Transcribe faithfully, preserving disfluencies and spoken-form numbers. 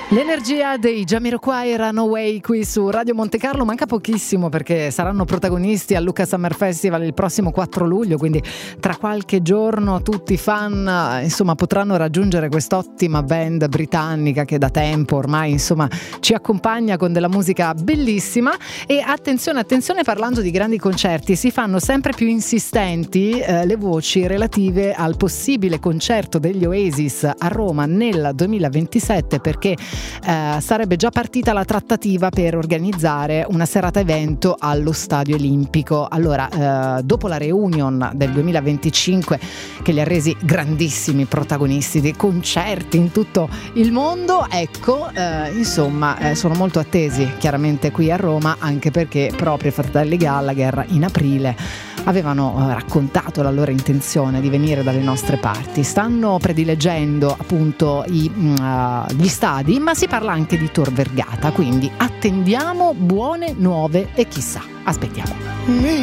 L'energia dei Jamiroquai e Runaway qui su Radio Monte Carlo. Manca pochissimo perché saranno protagonisti al Lucca Summer Festival il prossimo quattro luglio, quindi tra qualche giorno tutti i fan insomma potranno raggiungere quest'ottima band britannica che da tempo ormai insomma ci accompagna con della musica bellissima. E attenzione, attenzione, parlando di grandi concerti, si fanno sempre più insistenti eh, le voci relative al possibile concerto degli Oasis a Roma nel duemilaventisette, perché Eh, sarebbe già partita la trattativa per organizzare una serata evento allo Stadio Olimpico. Allora, eh, dopo la reunion del duemilaventicinque che li ha resi grandissimi protagonisti di concerti in tutto il mondo, ecco, eh, insomma, eh, sono molto attesi chiaramente qui a Roma, anche perché proprio i fratelli Gallagher in aprile avevano eh, raccontato la loro intenzione di venire dalle nostre parti. Stanno predileggendo appunto i, uh, gli stadi, ma si parla anche di Tor Vergata, quindi attendiamo buone nuove e chissà, aspettiamo.